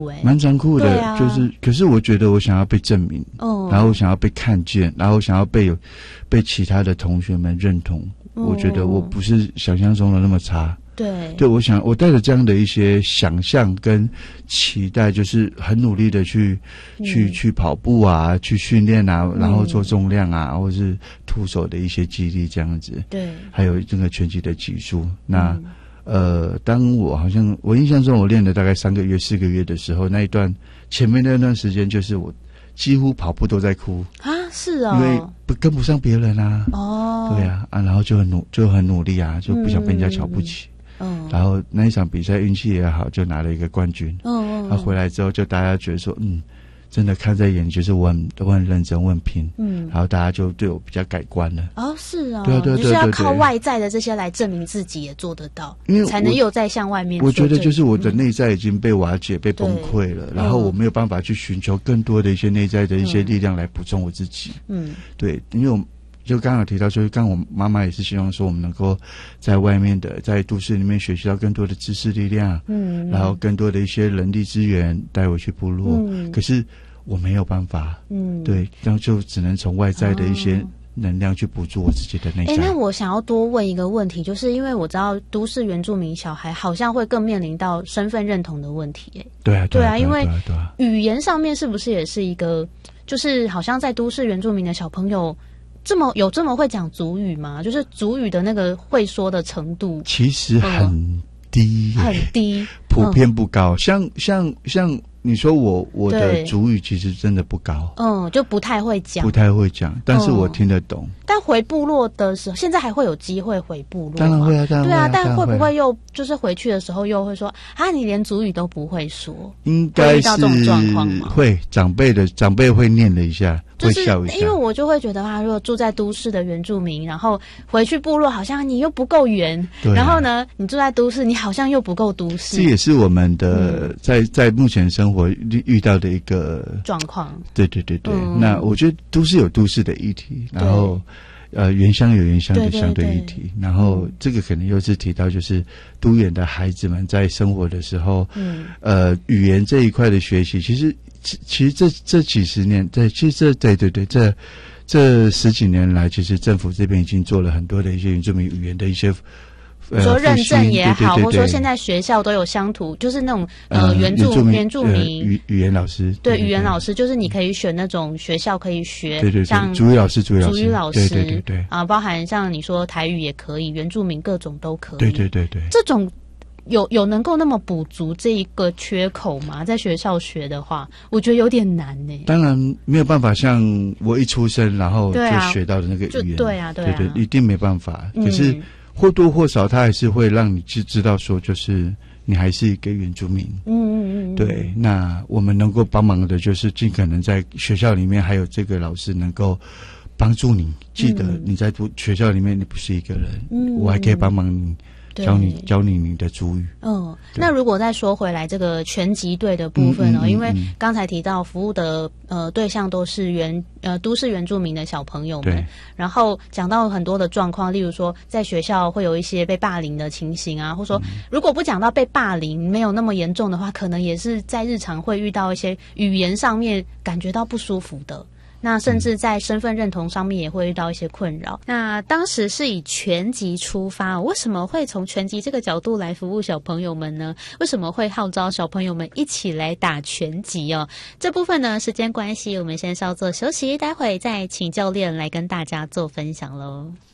蛮残酷的， 啊、 就是，可是我觉得我想要被证明，然后我想要被看见，然后我想要被其他的同学们认同。我觉得我不是想象中的那么差。对，我带着这样的一些想象跟期待，就是很努力的去跑步啊，去训练啊，然后做重量啊，或是徒手的一些肌力这样子。对，还有这个拳击的技术。那当我印象中我练了大概3个月4个月的时候，那一段前面那段时间，就是我几乎跑步都在哭啊， 是哦， 因为跟不上别人啊。哦，对啊，然后就很努力啊，就不想被人家瞧不起。然后那一场比赛运气也好，就拿了一个冠军。然后回来之后，就大家觉得说，真的看在眼里，就是我很认真，我很拼。然后大家就对我比较改观了。哦， 是啊， 对， 就是要靠外在的这些来证明自己也做得到，因为才能有在向外面。 我觉得就是我的内在已经被瓦解、被崩溃了，然后我没有办法去寻求更多的一些内在的一些力量来补充我自己。对，因为就刚刚有提到，就是刚刚我妈妈也是希望说，我们能够在外面在都市里面学习到更多的知识力量，然后更多的一些人力资源带回去部落。可是我没有办法，对，然后就只能从外在的一些能量去补助我自己的内在。 那我想要多问一个问题，就是因为我知道都市原住民小孩好像会更面临到身份认同的问题。对啊，因为语言上面是不是也是一个，就是好像在都市原住民的小朋友这么会讲族语吗？就是族语的那个会说的程度其实很低， 很低， 普遍不高。像你说我的族语其实真的不高， 就不太会讲， 但是我听得懂。 但回部落的时候，现在还会有机会回部落吗？ 当然会啊， 对啊，但会不会又就是回去的时候又会说啊，你连族语都不会说？ 应该是遇到这种状况吗？ 会，长辈会念了一下，会笑一下。 因为我就会觉得如果住在都市的原住民，然后回去部落，好像你又不够原，然后呢，你住在都市，你好像又不够都市。这也是我们的在目前生活遇到的一个状况。 对，那我觉得都市有都市的议题，然后原乡有原乡的相对议题，然后这个可能又是提到就是都原的孩子们在生活的时候，语言这一块的学习，其实这几十年，其实这10几年来，其实政府这边已经做了很多的一些原住民语言的一些。 说认证也好，或者说现在学校都有乡土，就是那种原住民语言老师， 对，语言老师就是你可以选那种学校可以学， 对， 像族语老师， 对啊，包含像你说台语也可以，原住民各种都可以， 对， 这种有能够那么补足这一个缺口吗？在学校学的话，我觉得有点难呢。 当然没有办法像我一出生然后就学到的那个语言， 对啊， 一定没办法。可是或多或少，它还是会让你知道说，就是你还是一个原住民。对。那我们能够帮忙的，就是尽可能在学校里面还有这个老师能够帮助你，记得你在学校里面你不是一个人，我还可以帮忙你。教你的族语。 那如果再说回来这个拳击队的部分因为刚才提到服务的对象都是都市原住民的小朋友们，然后讲到很多的状况，例如说在学校会有一些被霸凌的情形啊，或者说如果不讲到被霸凌没有那么严重的话，可能也是在日常会遇到一些语言上面感觉到不舒服的。那甚至在身份认同上面也会遇到一些困扰。那当时是以拳击出发，为什么会从拳击这个角度来服务小朋友们呢？为什么会号召小朋友们一起来打拳击哦？这部分呢，时间关系，我们先稍作休息，待会再请教练来跟大家做分享咯。